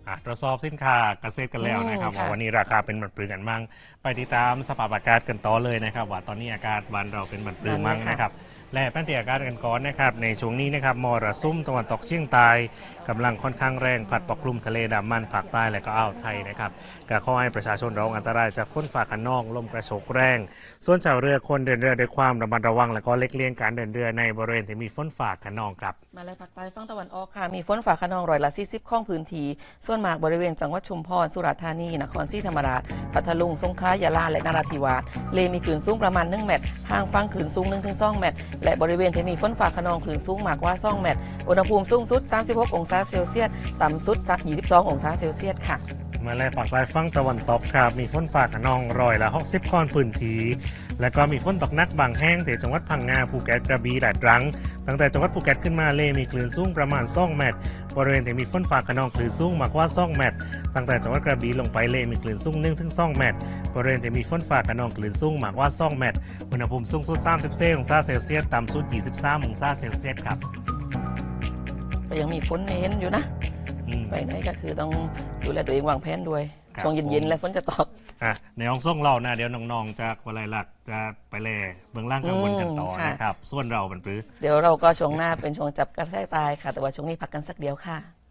ตรวจสอบสินค้าเกษตรกันแล้วนะครับว่าวันนี้ราคาเป็นบันปลือกันมั่งไปติดตามสภาพอากาศกันต่อเลยนะครับว่าตอนนี้อากาศบ้านเราเป็นบันปลือมั่งนะครับและแป้นตีอากาศกันก่อนนะครับในช่วงนี้นะครับมรสุมตะวันตกเฉียงใต้กำลังค่อนข้างแรงพัดปกคลุมทะเลดำมันภาคใต้และก็อ่าวไทยนะครับก็ขอให้ประชาชนระวังอันตรายจากฝนฟ้าคะนองลมกระโชกแรงส่วนชาวเรือคนเดินเรือด้วยความระมัดระวังและก็เล็กเลี่ยงการเดินเรือในบริเวณที่มีฝนฟ้าคะนองครับมาเลยภาคใต้ฝั่งตะวันออกค่ะมีฝนฟ้าคะนอง140ของพื้นที่ส่วนมากบริเวณจังหวัดชุมพรสุราษฎร์ธานีนครศรีธรรมราชพัทลุงสงขลายะลาและนราธิวาสเลมีคลื่นสูงประมาณ1 เมตรห่างฝั่งคลื่นสูง 1-2 เมตรและบริเวณที่มีฝนฟ้าคะนองคลื่นสูงมากกว่า2 เมตรอุณหภูมิสูงสุด36 องศาเซลเซียสต่ำสุด22 องศาเซลเซียสค่ะมาเลยภาคใต้ฝั่งตะวันตกครับมีฝนฟ้าคะนอง60ของพื้นที่และก็มีฝนตกหนักบางแห่งที่จังหวัดพังงาภูเก็ตกระบี่และตรังตั้งแต่จังหวัดภูเก็ตขึ้นมาเลมีคลื่นสูงประมาณ2 เมตรบริเวณที่มีฝนฟ้าคะนองคลื่นสูงมากกว่า2 เมตรตั้งแต่จังหวัดกระบี่ลงไปเลมีคลื่นสูง1-2 เมตรบริเวณที่มีฝนฟ้าคะนองคลื่นสูงมากกว่า2 เมตรอุณหภูมิสูงสุด34 องศาเซลเซียสต่ำสุด23 องศาเซลเซียสครับก็ยังมีฝนเห็นอยู่นะไปไหนก็คือต้องดูแลตัวเองวางแผนด้วยช่วงเย็นๆแล้วฝนจะตกในห้องส่งเรานะเดี๋ยวน้องๆจากวลัยลักษณ์จะไปแลเบื้องล่างข้างบนกันต่อนะครับส่วนเราเป็นปรือเดี๋ยวเราก็ช่วงหน้าเป็นช่วงจับกระแทกตายค่ะแต่ว่าช่วงนี้พักกันสักเดียวค่ะ